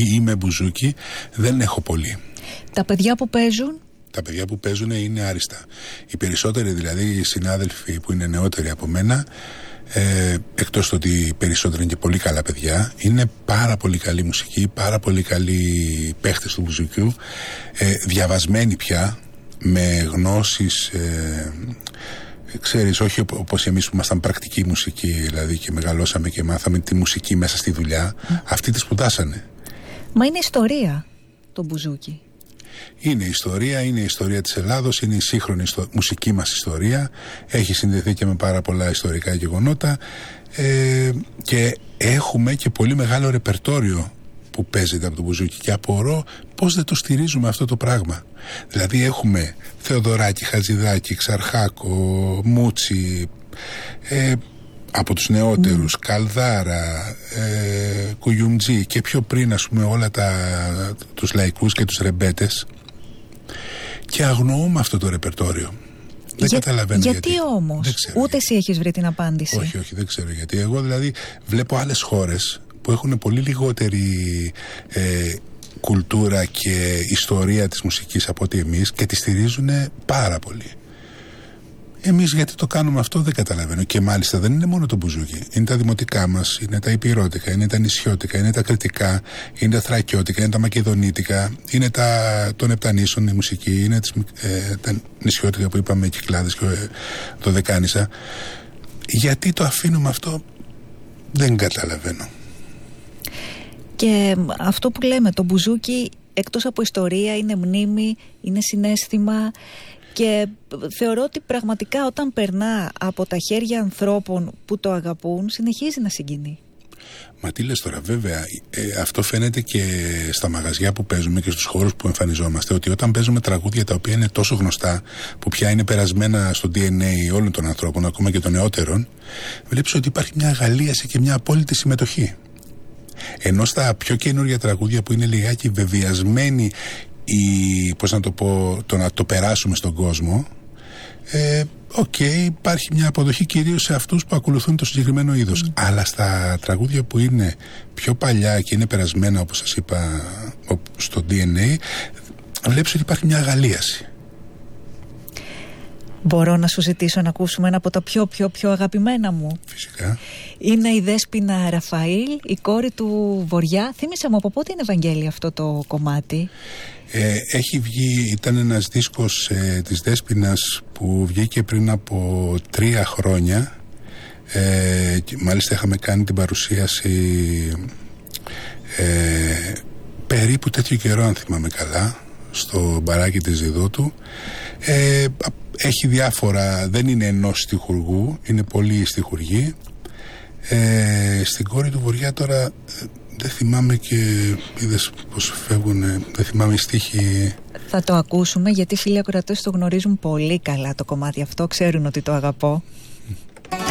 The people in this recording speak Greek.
μπουζούκι ή με μπουζούκι δεν έχω πολύ. Τα παιδιά που παίζουν? Τα παιδιά που παίζουν είναι άριστα. Οι περισσότεροι δηλαδή οι συνάδελφοι που είναι νεότεροι από μένα, εκτός το ότι οι περισσότεροι είναι και πολύ καλά παιδιά, είναι πάρα πολύ καλή μουσική, πάρα πολύ καλοί παίχτες του μπουζουκιού, διαβασμένοι πια, με γνώσεις, ξέρεις, όχι όπως εμείς που ήμασταν πρακτική μουσική, δηλαδή και μεγαλώσαμε και μάθαμε τη μουσική μέσα στη δουλειά. Αυτοί τη σπουδάσανε. Μα είναι ιστορία το μπουζούκι. Είναι ιστορία, είναι η ιστορία της Ελλάδος, είναι η σύγχρονη μουσική μας ιστορία. Έχει συνδεθεί και με πάρα πολλά ιστορικά γεγονότα, και έχουμε και πολύ μεγάλο ρεπερτόριο που παίζεται από το μπουζούκι, και απορώ πώς δεν το στηρίζουμε αυτό το πράγμα. Δηλαδή έχουμε Θεοδωράκη, Χατζηδάκη, Ξαρχάκο, Μούτσι, από τους νεότερους, Καλδάρα, Κουγιουμτζή, και πιο πριν, ας πούμε, όλα τους λαϊκούς και τους ρεμπέτες, και αγνοούμε αυτό το ρεπερτόριο. Δεν καταλαβαίνω γιατί. Γιατί όμως? Ούτε εσύ έχεις βρει την απάντηση. Όχι, δεν ξέρω γιατί. Εγώ δηλαδή βλέπω άλλες χώρες που έχουν πολύ λιγότερη κουλτούρα και ιστορία της μουσικής από ότι εμείς, και τη στηρίζουν πάρα πολύ. Εμείς γιατί το κάνουμε αυτό δεν καταλαβαίνω. Και μάλιστα δεν είναι μόνο το μπουζούκι. Είναι τα δημοτικά μας, είναι τα υπηρώτικα, είναι τα νησιώτικα, είναι τα κρητικά, είναι τα θρακιώτικα, είναι τα μακεδονίτικα, είναι των Επτανήσων η μουσική, είναι τα νησιώτικα που είπαμε, Κυκλάδες και το Δεκάνησα. Γιατί το αφήνουμε αυτό δεν καταλαβαίνω. Και αυτό που λέμε, το μπουζούκι εκτός από ιστορία είναι μνήμη, είναι συναίσθημα. Και θεωρώ ότι πραγματικά όταν περνά από τα χέρια ανθρώπων που το αγαπούν, συνεχίζει να συγκινεί. Μα τι λες τώρα, βέβαια, αυτό φαίνεται και στα μαγαζιά που παίζουμε και στους χώρους που εμφανιζόμαστε, ότι όταν παίζουμε τραγούδια τα οποία είναι τόσο γνωστά, που πια είναι περασμένα στο DNA όλων των ανθρώπων, ακόμα και των νεότερων, βλέπεις ότι υπάρχει μια αγαλίαση και μια απόλυτη συμμετοχή. Ενώ στα πιο καινούργια τραγούδια που είναι λιγάκι βεβαιασμένοι, πώς να το πω, το να το περάσουμε στον κόσμο, υπάρχει μια αποδοχή κυρίως σε αυτούς που ακολουθούν το συγκεκριμένο είδος. Αλλά στα τραγούδια που είναι πιο παλιά και είναι περασμένα, όπως σας είπα, στο DNA, βλέπεις ότι υπάρχει μια αγαλίαση. Μπορώ να σου ζητήσω να ακούσουμε ένα από τα πιο αγαπημένα μου? Φυσικά. Είναι η Δέσποινα Ραφαήλ, η κόρη του Βοριά. Θύμισε μου, από πότε είναι, Ευαγγέλη, αυτό το κομμάτι? Έχει βγει, ήταν ένας δίσκος της Δέσποινας που βγήκε πριν από 3 χρόνια, και μάλιστα είχαμε κάνει την παρουσίαση περίπου τέτοιο καιρό, αν θυμάμαι καλά, στο μπαράκι της Ζιδώτου. Έχει διάφορα, δεν είναι ενός στιχουργού, είναι πολλοί στιχουργοί. Στην κόρη του Βοριά τώρα δεν θυμάμαι, και είδες πως φεύγουν, δεν θυμάμαι οι στίχοι. Θα το ακούσουμε, γιατί φίλοι ακροατές το γνωρίζουν πολύ καλά το κομμάτι αυτό, ξέρουν ότι το αγαπώ.